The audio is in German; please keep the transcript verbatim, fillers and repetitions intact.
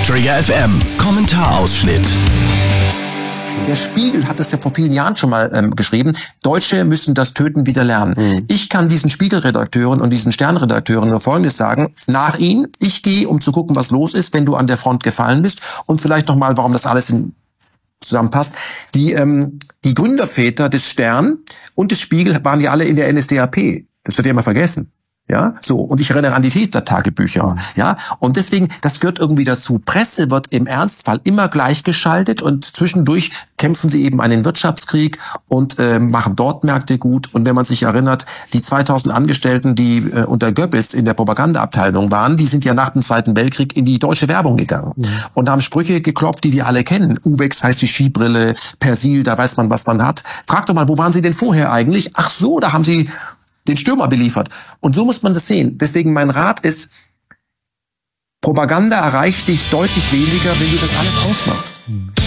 Trigger F M Kommentarausschnitt. Der Spiegel hat es ja vor vielen Jahren schon mal ähm, geschrieben, Deutsche müssen das Töten wieder lernen. Mhm. Ich kann diesen Spiegelredakteuren und diesen Sternredakteuren nur Folgendes sagen, nach ihnen, ich gehe, um zu gucken, was los ist, wenn du an der Front gefallen bist und vielleicht nochmal, warum das alles in, zusammenpasst. Die, ähm, die Gründerväter des Stern und des Spiegel waren ja alle in der N S D A P. Das wird ja immer vergessen. Ja, so. Und ich erinnere an die Täter-Tagebücher. Ja, und deswegen, das gehört irgendwie dazu. Presse wird im Ernstfall immer gleichgeschaltet und zwischendurch kämpfen sie eben einen Wirtschaftskrieg und äh, machen dort Märkte gut. Und wenn man sich erinnert, die zweitausend Angestellten, die äh, unter Goebbels in der Propagandaabteilung waren, die sind ja nach dem Zweiten Weltkrieg in die deutsche Werbung gegangen. Mhm. Und haben Sprüche geklopft, die wir alle kennen. Uwex heißt die Skibrille, Persil, da weiß man, was man hat. Frag doch mal, wo waren sie denn vorher eigentlich? Ach so, da haben sie den Stürmer beliefert. Und so muss man das sehen. Deswegen mein Rat ist, Propaganda erreicht dich deutlich weniger, wenn du das alles ausmachst.